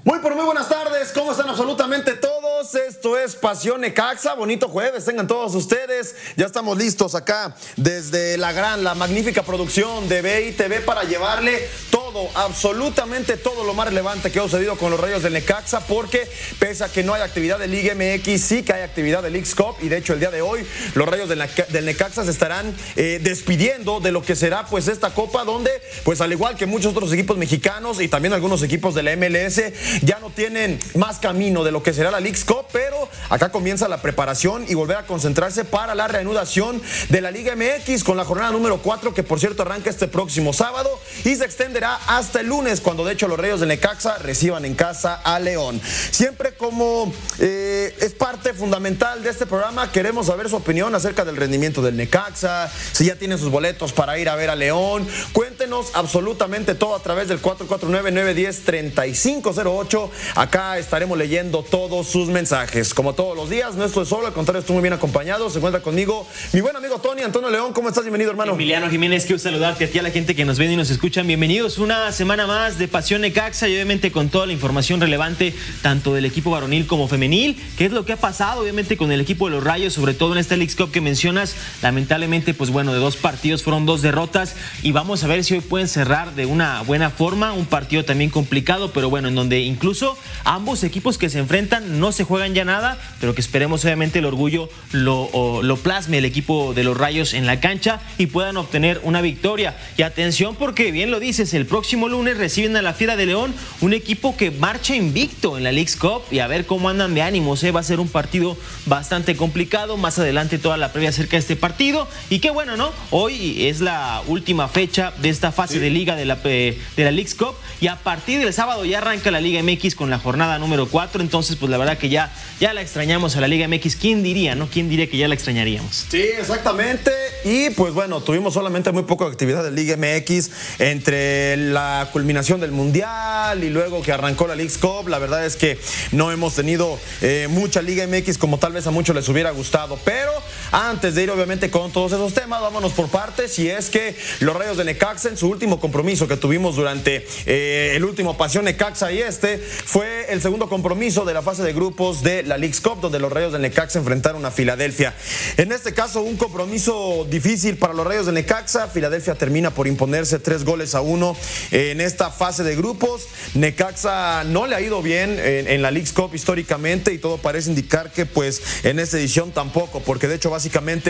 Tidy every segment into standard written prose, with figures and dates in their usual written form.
Muy buenas tardes, ¿cómo están absolutamente todos? Esto es Pasión Necaxa, bonito jueves, tengan todos ustedes. Ya estamos listos acá desde la magnífica producción de BI TV para llevarle todo, absolutamente todo lo más relevante que ha sucedido con los Rayos del Necaxa, porque pese a que no hay actividad de Liga MX, sí que hay actividad de Leagues Cup, y de hecho el día de hoy los Rayos del Necaxa se estarán despidiendo de lo que será pues esta copa, donde pues al igual que muchos otros equipos mexicanos y también algunos equipos de la MLS ya no tienen más camino de lo que será la Leagues Cup, pero acá comienza la preparación y volver a concentrarse para la reanudación de la Liga MX con la jornada número 4, que por cierto arranca este próximo sábado y se extenderá hasta el lunes, cuando de hecho los Rayos del Necaxa reciban en casa a León. Siempre como es parte fundamental de este programa, queremos saber su opinión acerca del rendimiento del Necaxa, si ya tienen sus boletos para ir a ver a León. Cuéntenos absolutamente todo a través del 449-910-3508. Acá estaremos leyendo todos sus mensajes. Como todos los días, no estoy solo, al contrario, estoy muy bien acompañado. Se encuentra conmigo mi buen amigo Antonio León. ¿Cómo estás? Bienvenido, hermano. Emiliano Jiménez, quiero saludarte a ti, a la gente que nos ven y nos escuchan. Bienvenidos una semana más de Pasión Necaxa, y obviamente con toda la información relevante, tanto del equipo varonil como femenil. ¿Qué es lo que ha pasado, obviamente, con el equipo de los Rayos, sobre todo en esta Leagues Cup que mencionas? Lamentablemente, pues bueno, de 2 partidos fueron 2 derrotas, y vamos a ver si hoy pueden cerrar de una buena forma. Un partido también complicado, pero bueno, en donde incluso ambos equipos que se enfrentan no se juegan ya nada, pero que esperemos obviamente el orgullo lo plasme el equipo de los Rayos en la cancha y puedan obtener una victoria. Y atención, porque bien lo dices, el próximo lunes reciben a la Fiera de León, un equipo que marcha invicto en la Leagues Cup, y a ver cómo andan de ánimos. Va a ser un partido bastante complicado. Más adelante toda la previa acerca de este partido, y qué bueno, ¿no? Hoy es la última fecha de esta fase de liga de la Leagues Cup, y a partir del sábado ya arranca la Liga MX con la jornada número 4. Entonces pues la verdad que ya la extrañamos a la Liga MX. ¿Quién diría, no? ¿Quién diría que ya la extrañaríamos? Sí, exactamente. Y pues bueno, tuvimos solamente muy poca actividad de Liga MX entre la culminación del Mundial y luego que arrancó la Leagues Cup. La verdad es que no hemos tenido mucha Liga MX como tal vez a muchos les hubiera gustado. Pero antes de ir obviamente con todos esos temas, vámonos por partes. Y es que los Rayos de Necaxa, en su último compromiso que tuvimos durante el último Pasión Necaxa, y fue el segundo compromiso de la fase de grupos de la Leagues Cup, donde los Rayos de Necaxa enfrentaron a Filadelfia. En este caso, un compromiso difícil para los Rayos de Necaxa. Filadelfia termina por imponerse 3-1 en esta fase de grupos. Necaxa no le ha ido bien en la Leagues Cup históricamente, y todo parece indicar que pues en esta edición tampoco, porque de hecho básicamente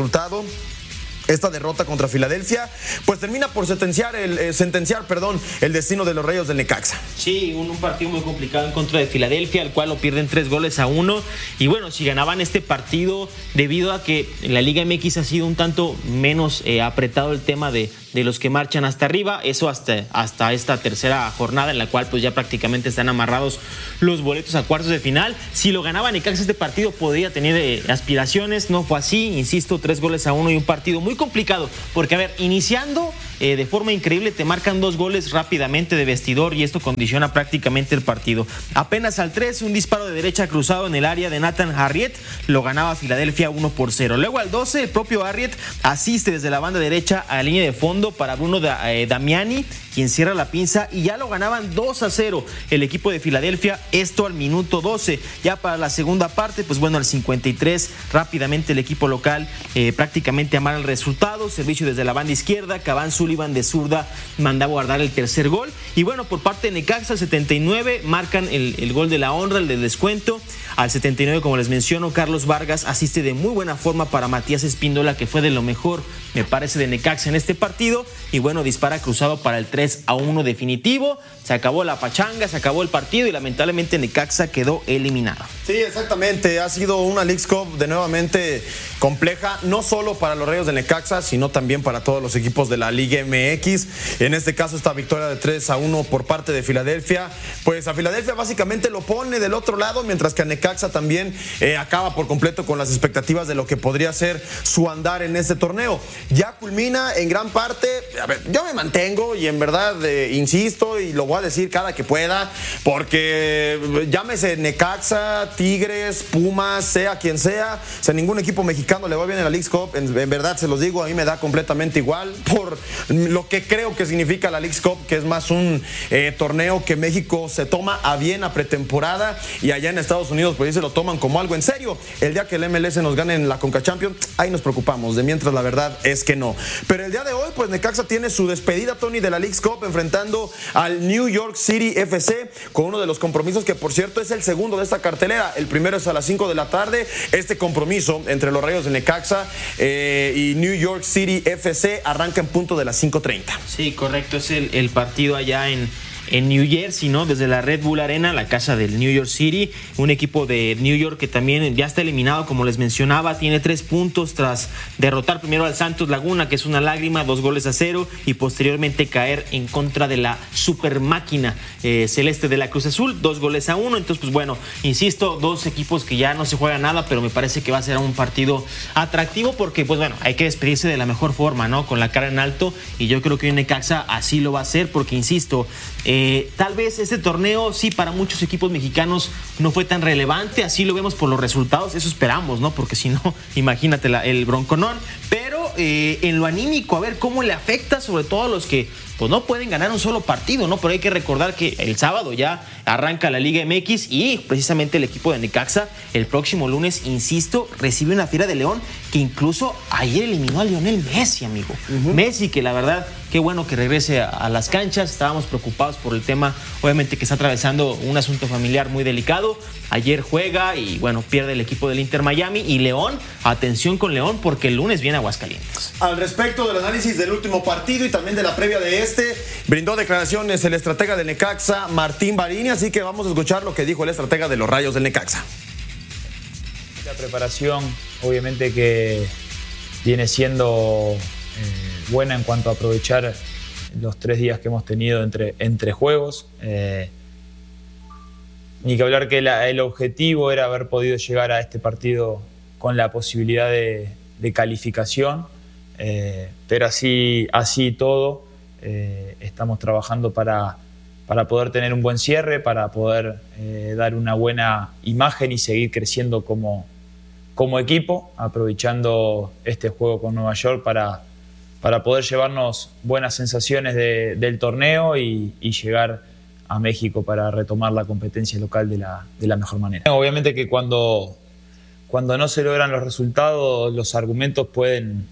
esta derrota contra Filadelfia pues termina por sentenciar el destino de los Rayos del Necaxa. Sí, un partido muy complicado en contra de Filadelfia, al cual lo pierden 3-1. Y bueno, si ganaban este partido, debido a que en la Liga MX ha sido un tanto menos apretado el tema de los que marchan hasta arriba, eso hasta esta tercera jornada, en la cual pues ya prácticamente están amarrados los boletos a cuartos de final. Si lo ganaba Necaxa este partido, podría tener aspiraciones. No fue así, insisto, 3-1 y un partido muy complicado, porque a ver, iniciando de forma increíble te marcan 2 goles rápidamente de vestidor, y esto condiciona prácticamente el partido. Apenas al 3, un disparo de derecha cruzado en el área de Nathan Harriet, lo ganaba Filadelfia 1-0. Luego al 12, el propio Harriet asiste desde la banda derecha a la línea de fondo para Bruno Damiani, quien cierra la pinza, y ya lo ganaban 2-0 el equipo de Filadelfia, esto al minuto 12. Ya para la segunda parte, pues bueno, al 53 rápidamente el equipo local prácticamente amara el resultado, servicio desde la banda izquierda, Caván Sullivan de zurda manda a guardar el tercer gol, y bueno, por parte de Necaxa al 79 marcan el gol de la honra, el del descuento. Al 79, como les menciono, Carlos Vargas asiste de muy buena forma para Matías Espíndola, que fue de lo mejor, me parece, de Necaxa en este partido, y bueno, dispara cruzado para el 3-1 definitivo. Se acabó la pachanga, se acabó el partido, y lamentablemente Necaxa quedó eliminado. Sí, exactamente, ha sido una Leagues Cup de nuevamente compleja, no solo para los Rayos de Necaxa, sino también para todos los equipos de la Liga MX. En este caso, esta victoria de 3-1 por parte de Filadelfia, pues a Filadelfia básicamente lo pone del otro lado, mientras que a Necaxa también acaba por completo con las expectativas de lo que podría ser su andar en este torneo. Ya culmina en gran parte. A ver, yo me mantengo y en verdad insisto, y lo voy a decir cada que pueda, porque llámese Necaxa, Tigres, Pumas, sea quien sea, si a ningún equipo mexicano le va bien en la Leagues Cup, en verdad se los digo, a mí me da completamente igual por lo que creo que significa la Leagues Cup, que es más un torneo que México se toma a bien a pretemporada, y allá en Estados Unidos pues se lo toman como algo en serio. El día que el MLS nos gane en la Conca Champions, ahí nos preocupamos, de mientras la verdad es que no. Pero el día de hoy pues Necaxa tiene su despedida, Tony, de la Leagues Cup, enfrentando al New York City FC, con uno de los compromisos que por cierto es el segundo de esta cartelera. El primero es a las 5 de la tarde. Este compromiso entre los Rayos de Necaxa y New York City FC arranca en punto de las 5:30. Sí, correcto, es el partido allá en New Jersey, ¿no? Desde la Red Bull Arena, la casa del New York City, un equipo de New York que también ya está eliminado, como les mencionaba, tiene 3 puntos tras derrotar primero al Santos Laguna, que es una lágrima, 2-0, y posteriormente caer en contra de la super máquina celeste de la Cruz Azul, 2-1. Entonces, pues bueno, insisto, 2 equipos que ya no se juega nada, pero me parece que va a ser un partido atractivo porque, pues bueno, hay que despedirse de la mejor forma, ¿no? Con la cara en alto, y yo creo que Necaxa así lo va a hacer porque, insisto, tal vez este torneo sí para muchos equipos mexicanos no fue tan relevante, así lo vemos por los resultados, eso esperamos, ¿no? Porque si no, imagínate el bronconón, pero en lo anímico, a ver cómo le afecta, sobre todo a los que pues no pueden ganar un solo partido, ¿no? Pero hay que recordar que el sábado ya arranca la Liga MX y precisamente el equipo de Necaxa el próximo lunes, insisto, recibe una Fiera de León que incluso ayer eliminó a Lionel Messi, amigo. Messi, que la verdad, qué bueno que regrese a las canchas. Estábamos preocupados por el tema, obviamente, que está atravesando un asunto familiar muy delicado. Ayer juega y, bueno, pierde el equipo del Inter Miami. Y León, atención con León, porque el lunes viene a Aguascalientes. Al respecto del análisis del último partido y también de la previa de brindó declaraciones el estratega de Necaxa, Martín Barini, así que vamos a escuchar lo que dijo el estratega de los Rayos del Necaxa. La preparación, obviamente, que viene siendo buena en cuanto a aprovechar los 3 días que hemos tenido entre juegos. Ni que hablar que el objetivo era haber podido llegar a este partido con la posibilidad de calificación, pero así todo, estamos trabajando para poder tener un buen cierre, para poder dar una buena imagen y seguir creciendo como equipo, aprovechando este juego con Nueva York para poder llevarnos buenas sensaciones del torneo y llegar a México para retomar la competencia local de la mejor manera. Obviamente que cuando no se logran los resultados, los argumentos pueden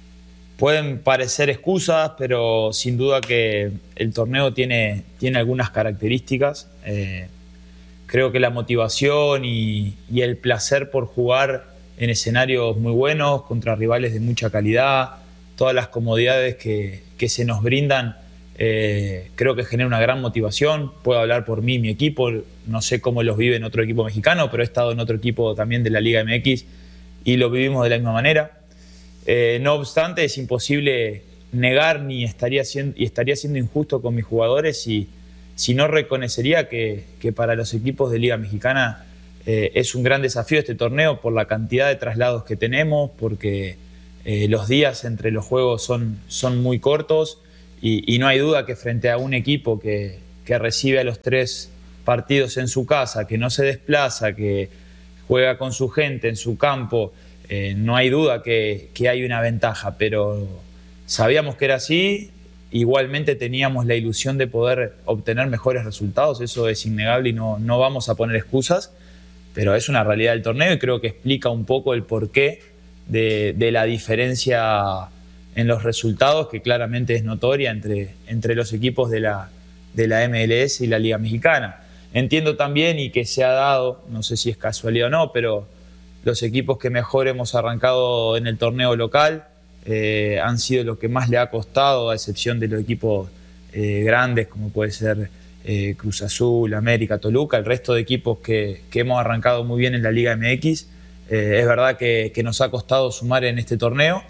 parecer excusas, pero sin duda que el torneo tiene algunas características. Creo que la motivación y el placer por jugar en escenarios muy buenos, contra rivales de mucha calidad, todas las comodidades que se nos brindan, creo que genera una gran motivación. Puedo hablar por mí, mi equipo, no sé cómo los vive en otro equipo mexicano, pero he estado en otro equipo también de la Liga MX y lo vivimos de la misma manera. No obstante, es imposible negar y estaría siendo injusto con mis jugadores si no reconocería que para los equipos de Liga Mexicana es un gran desafío este torneo por la cantidad de traslados que tenemos, porque los días entre los juegos son muy cortos y no hay duda que frente a un equipo que recibe a los 3 partidos en su casa, que no se desplaza, que juega con su gente en su campo, no hay duda que hay una ventaja, pero sabíamos que era así. Igualmente teníamos la ilusión de poder obtener mejores resultados, eso es innegable y no vamos a poner excusas, pero es una realidad del torneo y creo que explica un poco el porqué de la diferencia en los resultados, que claramente es notoria entre los equipos de la MLS y la Liga Mexicana. Entiendo también, y que se ha dado, no sé si es casualidad o no, pero los equipos que mejor hemos arrancado en el torneo local han sido los que más le ha costado, a excepción de los equipos grandes como puede ser Cruz Azul, América, Toluca. El resto de equipos que hemos arrancado muy bien en la Liga MX, es verdad que nos ha costado sumar en este torneo,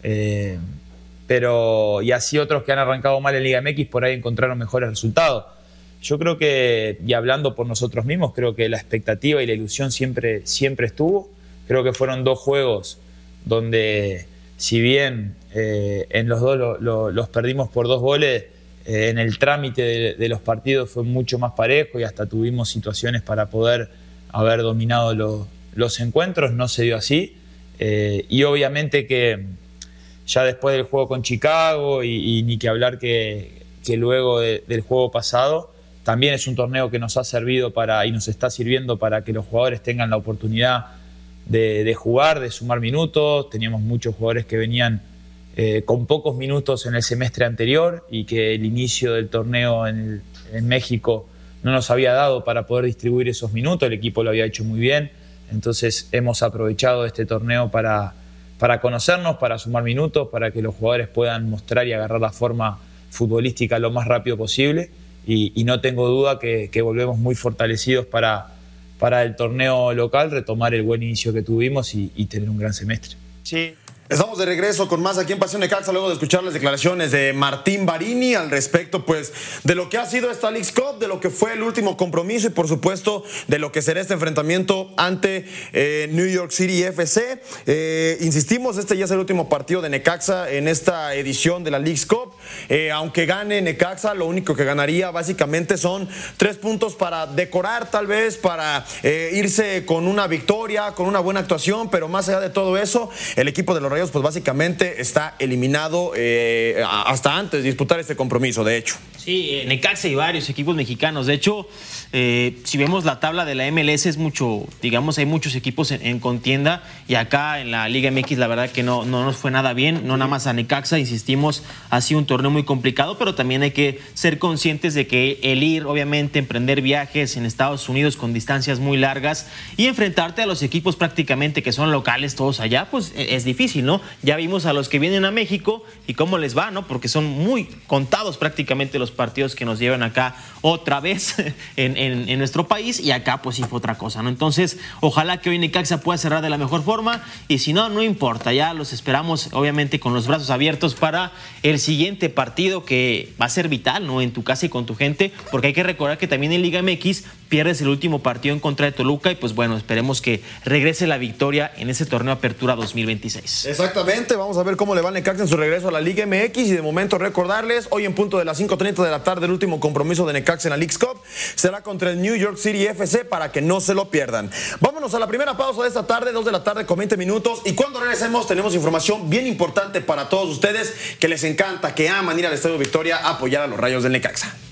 pero y así otros que han arrancado mal en Liga MX por ahí encontraron mejores resultados. Yo creo que, y hablando por nosotros mismos, creo que la expectativa y la ilusión siempre estuvo. Creo que fueron 2 juegos donde, si bien en los dos los perdimos por 2 goles, en el trámite de los partidos fue mucho más parejo y hasta tuvimos situaciones para poder haber dominado los encuentros, no se dio así. Y obviamente que ya después del juego con Chicago y ni que hablar que luego del juego pasado, también es un torneo que nos ha servido y nos está sirviendo para que los jugadores tengan la oportunidad de jugar, de sumar minutos. Teníamos muchos jugadores que venían con pocos minutos en el semestre anterior y que el inicio del torneo en México no nos había dado para poder distribuir esos minutos. El equipo lo había hecho muy bien, entonces hemos aprovechado este torneo para conocernos, para sumar minutos, para que los jugadores puedan mostrar y agarrar la forma futbolística lo más rápido posible, y no tengo duda que volvemos muy fortalecidos para el torneo local, retomar el buen inicio que tuvimos y tener un gran semestre. Sí. Estamos de regreso con más aquí en Pasión Necaxa, luego de escuchar las declaraciones de Martín Barini al respecto, pues, de lo que ha sido esta Leagues Cup, de lo que fue el último compromiso y, por supuesto, de lo que será este enfrentamiento ante New York City FC. Insistimos, este ya es el último partido de Necaxa en esta edición de la Leagues Cup. Aunque gane Necaxa, lo único que ganaría básicamente son 3 puntos para decorar, tal vez, para irse con una victoria, con una buena actuación, pero más allá de todo eso, el equipo de los pues básicamente está eliminado hasta antes de disputar este compromiso, de hecho. Sí, Necaxa y varios equipos mexicanos. De hecho, si vemos la tabla de la MLS, es mucho, digamos, hay muchos equipos en contienda, y acá en la Liga MX la verdad que no nos fue nada bien, no nada más a Necaxa, insistimos, ha sido un torneo muy complicado, pero también hay que ser conscientes de que el ir, obviamente, emprender viajes en Estados Unidos con distancias muy largas y enfrentarte a los equipos prácticamente que son locales todos allá, pues es difícil, ¿no? Ya vimos a los que vienen a México y cómo les va, ¿no? Porque son muy contados prácticamente los partidos que nos llevan acá otra vez en nuestro país, y acá pues sí fue otra cosa, ¿no? Entonces, ojalá que hoy Necaxa pueda cerrar de la mejor forma, y si no, no importa, ya los esperamos obviamente con los brazos abiertos para el siguiente partido, que va a ser vital, ¿no? En tu casa y con tu gente, porque hay que recordar que también en Liga MX pierdes el último partido en contra de Toluca, y pues bueno, esperemos que regrese la victoria en ese torneo Apertura 2026. Exactamente, vamos a ver cómo le va Necaxa en su regreso a la Liga MX, y de momento recordarles, hoy en punto de las 5:30 de la tarde, el último compromiso de Necaxa en la Leagues Cup será contra el New York City FC, para que no se lo pierdan. Vámonos a la primera pausa de esta tarde, 2 de la tarde con 20 minutos, y cuando regresemos tenemos información bien importante para todos ustedes que les encanta, que aman ir al Estadio Victoria a apoyar a los Rayos del Necaxa.